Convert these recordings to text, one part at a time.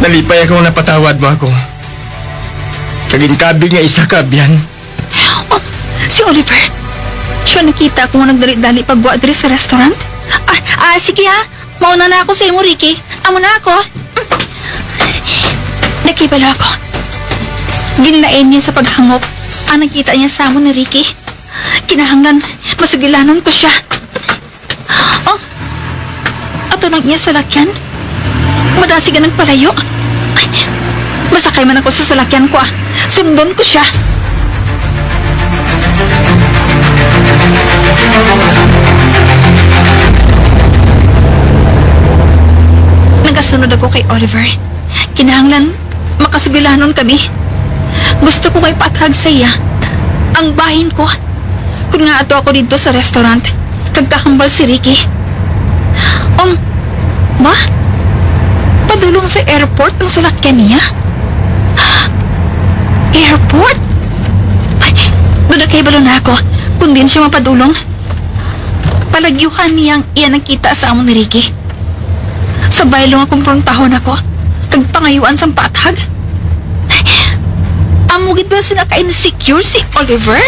Nalipay ako napatawad mo ako. Kaginkabil nga isa ka, Bian. Oh, si Oliver. Siya nakita ko nga nagdali-dali pagbuwa diri sa restaurant. Sige ha. Mauna na ako sa imo, Ricky. Amo na ako. Nakibalo ako. Ginlain niya sa paghangop. Nakita niya sa amo ni Ricky. Kinahanglan, masugilanon ko siya. Oh, atunag niya sa lakyan. Madasi ka nagpalayo. Masakay man ako sa salakyan ko. Sundon ko siya. Nagasunod ako kay Oliver. Kinahanglan, makasugilanon kami. Gusto ko may paathag sa iya. Ang bahin ko. Kung nga ato ako dito sa restaurant, kagkahambal si Ricky. Ma? Padulong sa airport ang salakyan niya? Airport? Ay, doon kay balo na ako. Kung din siya mapadulong. Palagyuhan niyang iyan ang kita sa amo ni Ricky. Sabay lang akong pruntahon ako. Kagpangayuan sa paathag. Amugit ba sila ka-insecure si Oliver?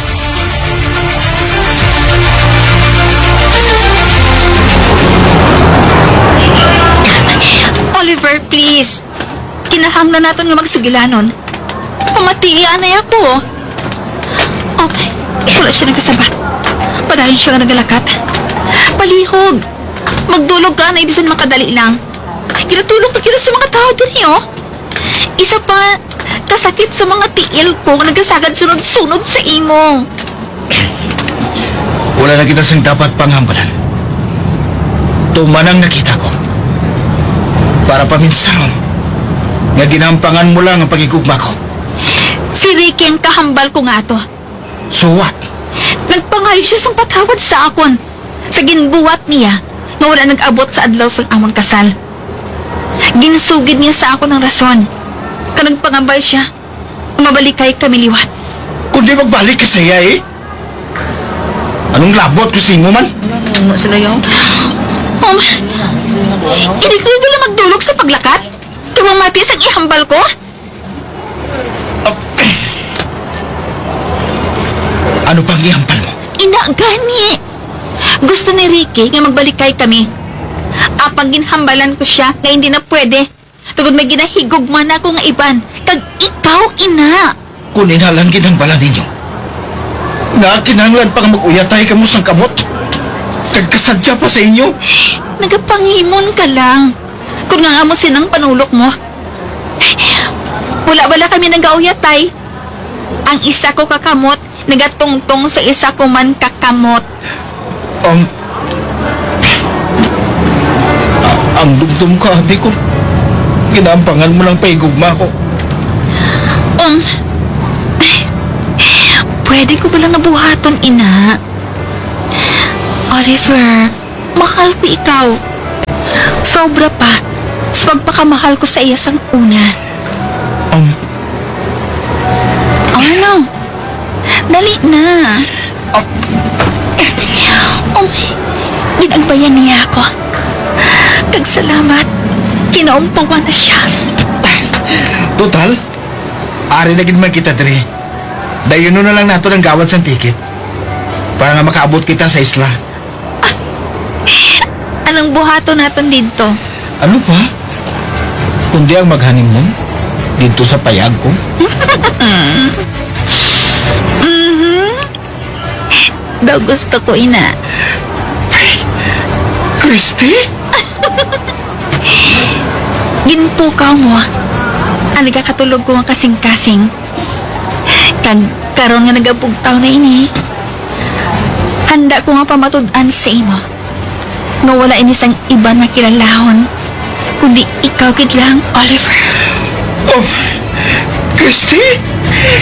Oliver, please. Kinahanglan natin nga magsugilanon. Pamatiian na ako. Okay, wala siya nagkasabat. Padayon siya nga nagalakat. Palihog. Magdulog ka na ibisan makadali lang. Kinatulog ka kita sa mga tao din, oh. Isa pa, kasakit sa mga tiil ko nagkasagad sunod-sunod sa imo. Wala na kita sang dapat panghambalan. Tumanang nakita ko. Para paminsanon, nga ginampangan mo lang ang pagigugma ko. Si Ricky ang kahambal ko nga to. So what? Nagpangayo siya sang patawad sa akon. Sa ginbuwat niya, nga wala nag-abot sa adlaw sang amon kasal. Ginsugid niya sa ako ng rason. Kanang pangambal siya, mabalikay kami liwat. Kundi magbalik ka sa iya eh. Anong labot ko singo man? Ano sila yung? Hindi ko ba lang magdulog sa paglakat? Tumamati sa ihambal ko? Ano pang ihambal mo? Gani. Gusto ni Ricky nga magbalikay kami. Apang ginhambalan ko siya nga hindi na pwede. Tugod may ginahigog man ako nga iban. Kag ikaw, ina. Kung inalang ginhambalan ninyo, nga kinahanglan pa nga mag-uyatay ka mo sang kamot. Kagkasadya pa sa inyo. Nagapangimon ka lang. Kung nga mo sinang panulok mo. Wala kami nag-auyatay. Ang isa ko kakamot, nagatungtong sa isa ko man kakamot. Ang dumdum ka, abi ko. Ginampangan mo lang paigugma ko. Pwede ko ba lang nabuhaton, ina? Oliver, mahal ko ikaw. Sobra pa sa pagpakamahal ko sa iya sang una. Ano? Dali na. Ginagbayan niya ako. Kagsalamat, kinaumpawan na siya. Total, ari na gid man kita diri. Dayon na lang nato ng gawad sang ticket para nga makaabot kita sa isla. Anong buhato natin dito? Ano pa? Kundi ang mag-honeymoon dito sa payag ko. Daw gusto ko, ina. Christy? Ginpukaw mo. Ang nagkakatulog ko ang kasing-kasing. Karon nga nagapugtaw na ini. Handa ko nga pamatud-an sa imo. Nga wala inisang iba na kilalahon. Kundi ikaw gid lang, Oliver. Christy?